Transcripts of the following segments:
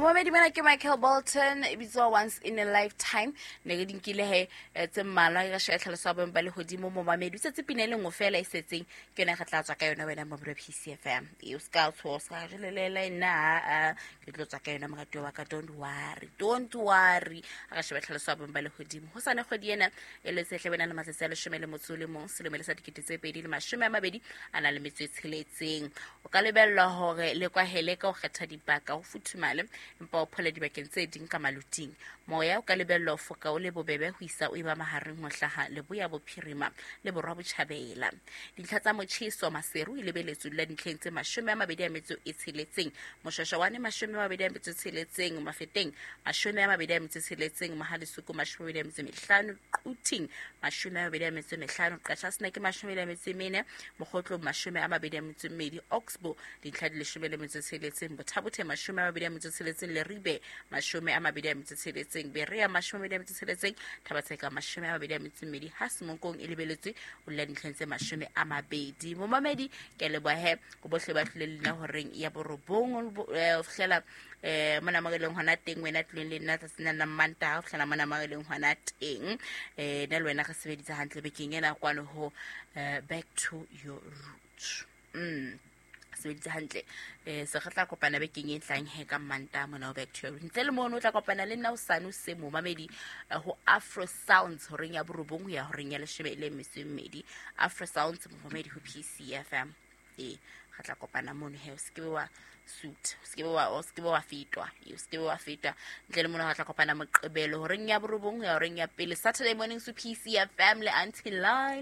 Momamedi mona ke Michael Bolton. It was once in a lifetime. Ne re dinkile he tse mmala ga shaya tlhalosa ba ba le hodimo Momamedi se tsepinele ngo fela isetseng ke yona ga tla tswa ka yona wena mo PCFM. You scout horse ga jelele na ke tlo tswa ka yona mogato wa ka. Don't worry ga shaya tlhalosa ba le hodimo ho sana kgwedi ena ele se hlebena le matsatsi a 10 le motso le mong selemo le sa dikete 2020 ana le metso e tsheletseng o ka lebella hore le kwa hele ka o kgetha dipaka ho futhumale empa o phole dibakeng tse ding ka maluting moya o ka lebella o foka o le bobebe ho isa o iba mahareng ho hlaha le boya bophirima le borwa botjhabela dintlha tsa motjhiso maseru ile beletso la dintlheng tse 26 moshasha wane 26 mafeteng 26 mahalisuku 25 quting 25 qasha snake 24 mogotlo 22 oxbow dintlha di 16 bothabothe 26 le ribe 26 berea 26 thabatseka 22 hasimonkong e lebeletswe o la dintlheng tse 20 Momamedi ke le bohe go bohle ba tlile horeng ya borobong o fhlela mona mageleng hona teng wena tleng le nna tsena na manta o fhlela mona mageleng hona teng ne le wena ga sebeditse hantle bekeng ena kwano ho back to your roots sebeditse hantle se re tla kopana bekeng e tlang he ka manta mona back to your roots ntle le mono o tla kopana le nna o sane o se Momamedi ho Afro Sounds ho reng ya borobong ya ho reng ya leshebe le mesemmedi Afro Sounds Momamedi ho PCFM ga tla kopana mono he o se ke wa suit se ke wa fitwa ntle le mona ga tla kopana moqebelo ho reng ya borobong ya ho reng ya pele Saturday morning so PCFM le until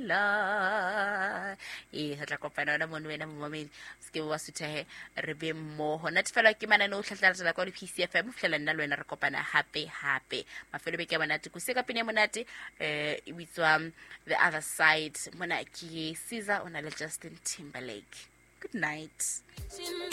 la ga tla kopana ona mono wena Momamedi se ke wa suta he re be mmoho natfela ke manane o tlhatlatsa ka PCFM flela nna le wena re kopana hape mafelo be ke banate ku se ka pene monate e bitswa The Other Side mona ke Caesar ona le Justin Timberlake. Good night.